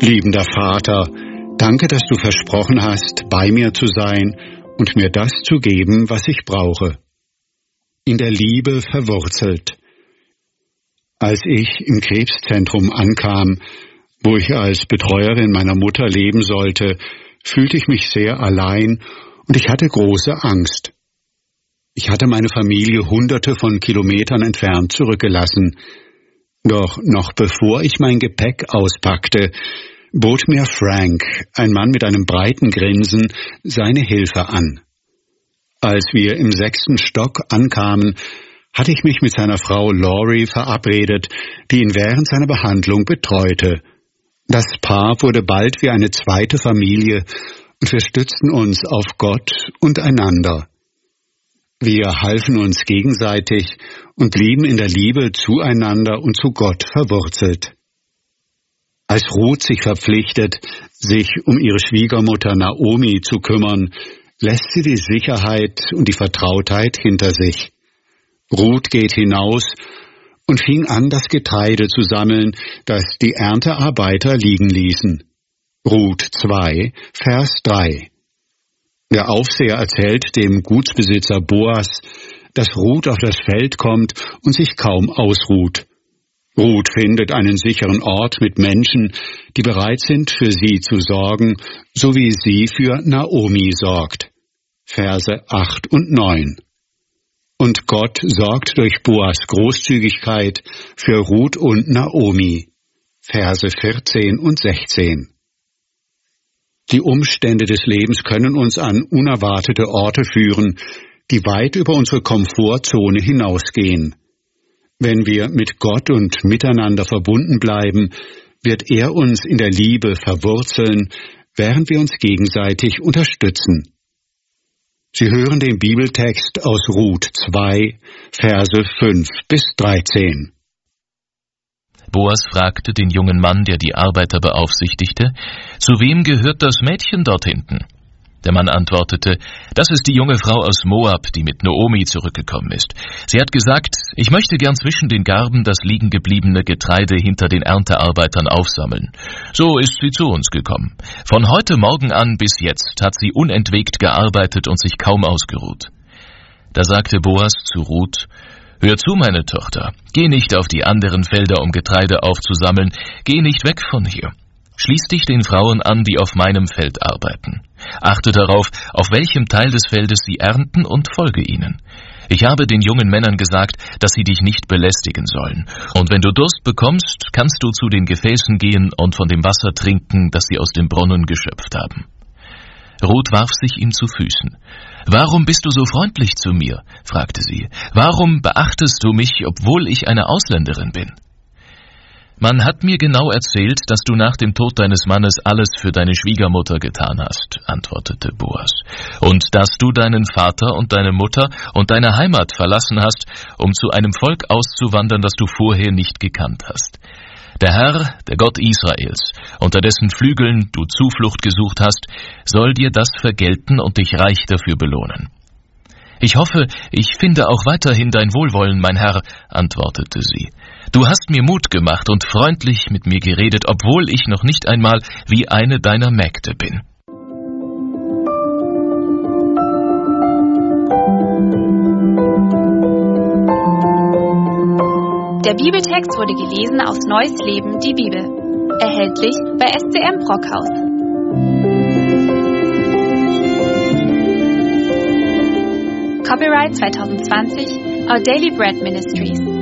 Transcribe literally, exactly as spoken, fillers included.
Liebender Vater, danke, dass du versprochen hast, bei mir zu sein und mir das zu geben, was ich brauche. In der Liebe verwurzelt. Als ich im Krebszentrum ankam, wo ich als Betreuerin meiner Mutter leben sollte, fühlte ich mich sehr allein und ich hatte große Angst. Ich hatte meine Familie hunderte von Kilometern entfernt zurückgelassen. Doch noch bevor ich mein Gepäck auspackte, bot mir Frank, ein Mann mit einem breiten Grinsen, seine Hilfe an. Als wir im sechsten Stock ankamen, hatte ich mich mit seiner Frau Laurie verabredet, die ihn während seiner Behandlung betreute. Das Paar wurde bald wie eine zweite Familie und wir stützten uns auf Gott und einander. Wir halfen uns gegenseitig und blieben in der Liebe zueinander und zu Gott verwurzelt. Als Ruth sich verpflichtet, sich um ihre Schwiegermutter Naomi zu kümmern, lässt sie die Sicherheit und die Vertrautheit hinter sich. Ruth geht hinaus und fing an, das Getreide zu sammeln, das die Erntearbeiter liegen ließen. Ruth zwei, Vers drei. Der Aufseher erzählt dem Gutsbesitzer Boas, dass Ruth auf das Feld kommt und sich kaum ausruht. Ruth findet einen sicheren Ort mit Menschen, die bereit sind, für sie zu sorgen, so wie sie für Naomi sorgt. Verse acht und neun. Und Gott sorgt durch Boas Großzügigkeit für Ruth und Naomi. Verse vierzehn und sechzehn. Die Umstände des Lebens können uns an unerwartete Orte führen, die weit über unsere Komfortzone hinausgehen. Wenn wir mit Gott und miteinander verbunden bleiben, wird er uns in der Liebe verwurzeln, während wir uns gegenseitig unterstützen. Sie hören den Bibeltext aus Ruth zwei, Verse fünf bis dreizehn. Boas fragte den jungen Mann, der die Arbeiter beaufsichtigte, »Zu wem gehört das Mädchen dort hinten?« Der Mann antwortete, »Das ist die junge Frau aus Moab, die mit Naomi zurückgekommen ist. Sie hat gesagt, ich möchte gern zwischen den Garben das liegen gebliebene Getreide hinter den Erntearbeitern aufsammeln. So ist sie zu uns gekommen. Von heute Morgen an bis jetzt hat sie unentwegt gearbeitet und sich kaum ausgeruht.« Da sagte Boas zu Ruth, »Hör zu, meine Tochter, geh nicht auf die anderen Felder, um Getreide aufzusammeln, geh nicht weg von hier. Schließ dich den Frauen an, die auf meinem Feld arbeiten. Achte darauf, auf welchem Teil des Feldes sie ernten und folge ihnen. Ich habe den jungen Männern gesagt, dass sie dich nicht belästigen sollen. Und wenn du Durst bekommst, kannst du zu den Gefäßen gehen und von dem Wasser trinken, das sie aus dem Brunnen geschöpft haben.« Ruth warf sich ihm zu Füßen. »Warum bist du so freundlich zu mir?« fragte sie. »Warum beachtest du mich, obwohl ich eine Ausländerin bin?« »Man hat mir genau erzählt, dass du nach dem Tod deines Mannes alles für deine Schwiegermutter getan hast«, antwortete Boas, »und dass du deinen Vater und deine Mutter und deine Heimat verlassen hast, um zu einem Volk auszuwandern, das du vorher nicht gekannt hast. Der Herr, der Gott Israels, unter dessen Flügeln du Zuflucht gesucht hast, soll dir das vergelten und dich reich dafür belohnen.« »Ich hoffe, ich finde auch weiterhin dein Wohlwollen, mein Herr«, antwortete sie. »Du hast mir Mut gemacht und freundlich mit mir geredet, obwohl ich noch nicht einmal wie eine deiner Mägde bin.« Der Bibeltext wurde gelesen aus Neues Leben, die Bibel. Erhältlich bei S C M Brockhaus. Copyright zwanzig zwanzig, Our Daily Bread Ministries.